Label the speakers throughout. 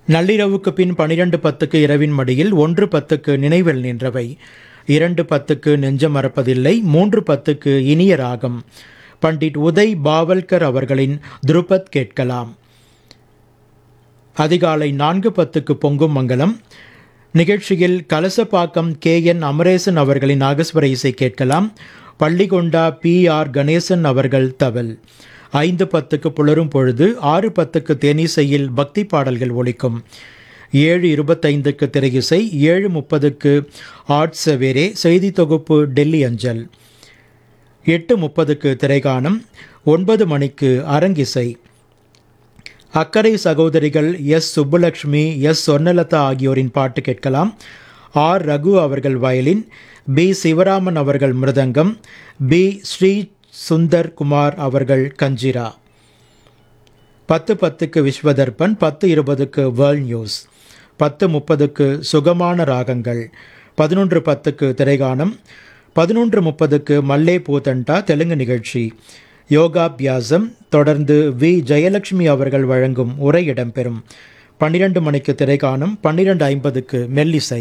Speaker 1: நள்ளிரவுக்கு பின் 12:10 இரவின் மடியில், 1:10 நினைவில் நின்றவை, 2:10 நெஞ்சம் மறப்பதில்லை, 3:10 இனிய ராகம். பண்டிட் உதய் பாவல்கர் அவர்களின் துருபத் கேட்கலாம். அதிகாலை 4:10 பொங்கும் மங்கலம் நிகழ்ச்சியில் கலசப்பாக்கம் KN அமரேசன் அவர்களின் நாகஸ்வர இசை கேட்கலாம். பள்ளிகொண்டா PR கணேசன் அவர்கள் தவில். 5:10 புலரும் பொழுது, 6:10 தேனிசையில் பக்தி பாடல்கள் ஒலிக்கும். 7:25 திரையிசை, 7:30 ஆட் சவேரே செய்தி தொகுப்பு டெல்லி அஞ்சல். 8:30 திரைகானம். 9 மணிக்கு அரங்கிசை. அக்கரை சகோதரிகள் சுப்புலட்சுமி, சொர்ணலதா ஆகியோரின் பாட்டு கேட்கலாம். ரகு அவர்கள் வயலின், சிவராமன் அவர்கள் மிருதங்கம், ஸ்ரீ சுந்தர் குமார் அவர்கள் கஞ்சிரா. 10:10 விஸ்வதர்பன், 10:20 வேர்ல்ட் நியூஸ், 10:30 சுகமான ராகங்கள், 11:10 திரைகானம், 11:30 மல்லே பூதண்டா தெலுங்கு நிகழ்ச்சி. யோகாபியாசம் தொடர்ந்து ஜெயலட்சுமி அவர்கள் வழங்கும் உரை இடம்பெறும். 12 மணிக்கு திரைகானம், 12:50 மெல்லிசை.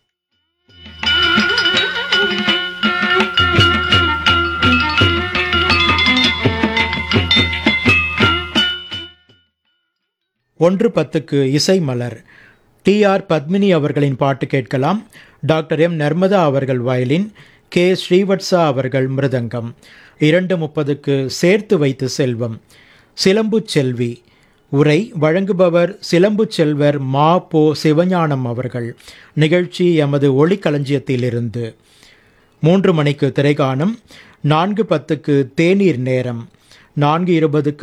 Speaker 1: ஒன்று 10 இசை மலர். TR பத்மினி அவர்களின் பாட்டு கேட்கலாம். டாக்டர் M நர்மதா அவர்கள் வயலின், ஸ்ரீவத்சா அவர்கள் மிருதங்கம். 2:30 சேர்த்து வைத்து செல்வம். சிலம்பு செல்வி உரை வழங்குபவர் சிலம்பு செல்வர் போ சிவஞானம் அவர்கள். நிகழ்ச்சி எமது ஒளிக்களஞ்சியத்திலிருந்து. 3 மணிக்கு திரைகானம். 4:10 தேநீர் நேரம். 4:20